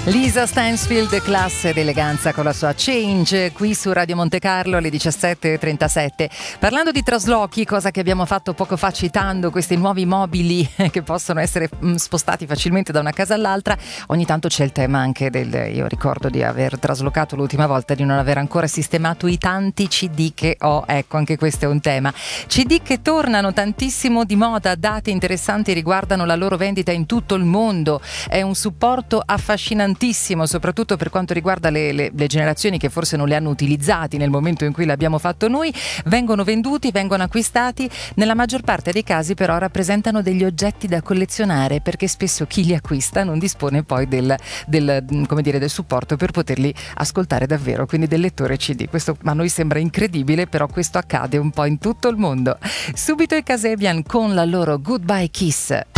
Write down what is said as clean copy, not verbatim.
Lisa Stansfield, classe ed eleganza con la sua Change, qui su Radio Monte Carlo alle 17:37. Parlando di traslochi, cosa che abbiamo fatto poco fa citando questi nuovi mobili che possono essere spostati facilmente da una casa all'altra, ogni tanto c'è il tema anche io ricordo di aver traslocato l'ultima volta, di non aver ancora sistemato i tanti CD che ho, ecco, anche questo è un tema. CD che tornano tantissimo di moda, date interessanti riguardano la loro vendita in tutto il mondo, è un supporto affascinante, soprattutto per quanto riguarda le generazioni che forse non li hanno utilizzati nel momento in cui l'abbiamo fatto noi. Vengono venduti, vengono acquistati, nella maggior parte dei casi però rappresentano degli oggetti da collezionare, perché spesso chi li acquista non dispone poi del supporto per poterli ascoltare davvero, quindi del lettore CD. Questo a noi sembra incredibile, però questo accade un po' in tutto il mondo. Subito i Kasabian con la loro Goodbye Kiss.